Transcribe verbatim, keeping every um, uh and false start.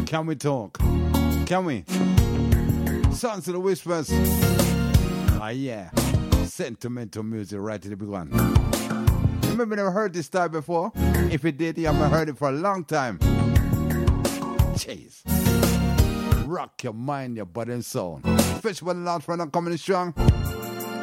Can we talk? Can we? Songs of the Whispers. Ah, yeah. Sentimental music right to the big one. Remember, never heard this style before? If it did, you haven't heard it for a long time. Jeez. Rock your mind, your body and soul. Especially when the last friend are coming strong.